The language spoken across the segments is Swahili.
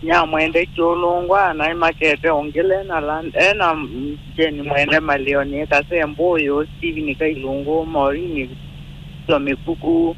nya mwende cholongwa na makete ongele na land ena jeni mwende malioni kase mboyo Steven Kailungu Morini Mikuku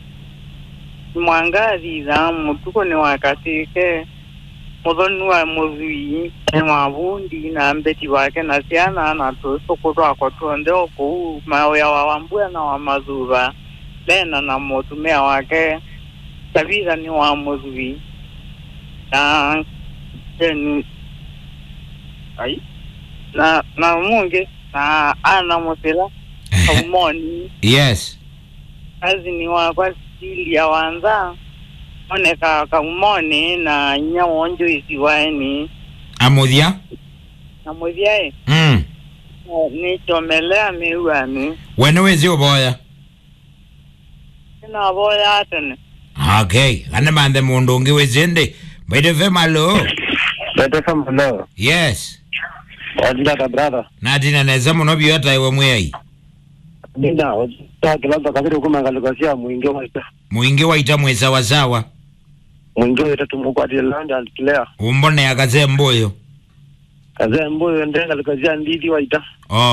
mwangazi za mutuko ni wakati ke modoni wa muzui mabundi na mbeti wake na siana na sokoto akotonde oku maoya wambua na wa mazuba lena na motumea wake tabira ni wa muzui na jeni ai na munge na ana motela kumoni yes kazi ni wa kwa stili ya wanza oneka kumoni na nyawonjo isiwaeni amodia ni chomelea miwani wene wezi oboya na boya atene okay ane mande mundu ungi wezende Baide femalo yes Wajindata brother Nadina neza muno biyota iwe mwei Nina Kilamba kaziri kumangalukasia Mwingi waita mweza wazawa Mwingi waita tumuku ati landa antikilea Umbone ya kaze mboyo Kaze mboyo ndenga lukasia ndidi waita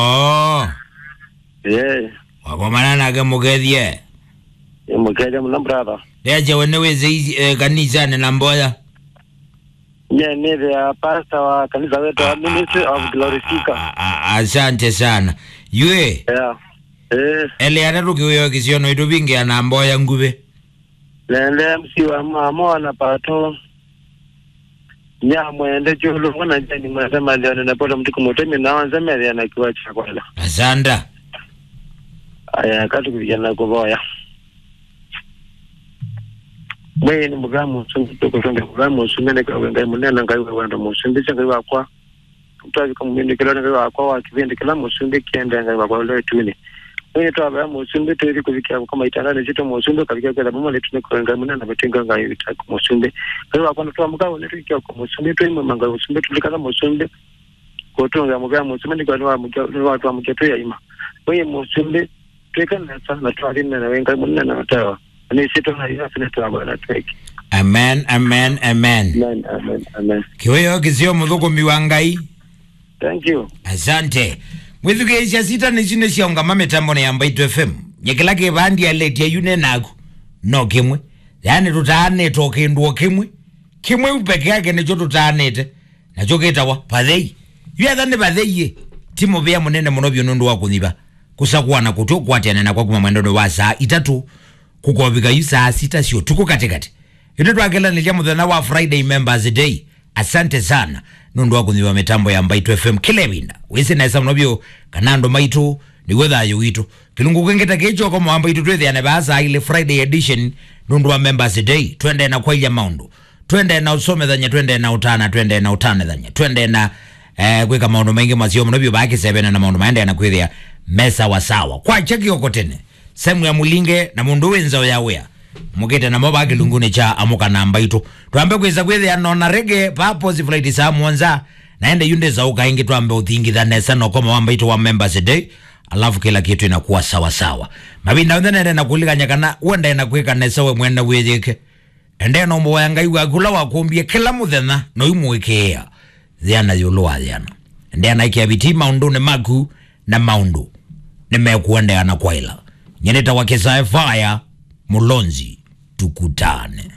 Yeah Wakomana nage mugedye Mugedye muna brother Leje weneweze kanizane na mboya Neve ya pastor wa kanisa wetu wa Ministry of Glorifica. Asante sana. Yue. Yeah. Ele anaruki uyo kisiono itubingi anamboya ngube. Lende msiwa mamo na pato. Nya mwende julu mwana jani mwende malione na polo mtiku mutemi na wanza mele na kiwa chakwala. Asanda. Aya katu kujana kuboya. Mwe ni mugamu sungi toko songe mugamu sungene kwa wengai munena ngai wanda musundi changa wakwa mtazi kama mwende kila ngai wakwa wa kivende kila musundi kiende ngai wakwa leo tuni mwe to aba musundi to ili kufikia kama italale chito musundi kafikia kwa mama letu ne kwa ngai munena batenga ngai vitaka musundi ngai wakwa ndo mugao ne tukiwa kwa musundi to imwe manga musundi tulikana musundi kotonga mugamu musundi kwa watu wa mketo ya ima mwe musundi tukana sana tualina na wengai munena watawa Amen, amen, amen. Amen. Kiweyo kizio mudhuko miwangai. Thank you. Asante. Mwithuke isha sita nishine shiaunga mame tambone ya Mbaitu FM. Nyekilake bandi ya leti ya yune nagu. No kimwe. Yani tutaane toke nduwa kimwe. Kimwe upeke yake necho tutaanete. Na choke itawa. Padhei. Yu adhane padhei ye. Timo bea munene monobyo nundu wa kuniba. Kusakuwa na kutoku wate ya kwa kuma mwendono wa saa itatu. Kukobika yu saa sita sio tuko katikati. Yunetu wakela nilia mudhana wa Friday Members Day. Asante sana. Nundu wa kuniwa metambo ya Mbaitu FM kilewinda. Wese na isa mnobyo kanando maitu ni wetha yu ito. Kilungu kengeta kecho kwa mwamba itu tuwezi ya nebaza ile Friday edition nundu wa Members Day. Twende na kwa ilya maundu. Twende na usome dhanya, twende na utana, twende na utane dhanya. Twende na kweka maundu mengi mazio mnobyo baki sebena na maundu maende ya nakuiria mesa wasawa. Kwa chaki yokotene. Semu ya mulinge na mundu wenza oyawea mugete na moba kilungune cha amuka na Mbaitu tuambe kweza kweze ya nona rege papo ziflaiti saa mwanza naende yunde za uka ingi tuambe uthingi dhanesa no koma wa Mbaitu wa Members Day alafu kila kitu inakuwa sawa sawa mabinda wendene na kulika nyakana uenda inakuika nesawe mwenda wezeke ende no mwa yangai wa kula wa kumbie kila muthena no imuwekea ziana yuluwa ziana ende anaikia biti maundu ne magu na maundu nimekuende anakwaila Nyeneta wakesa fire Mulonzi tukutane.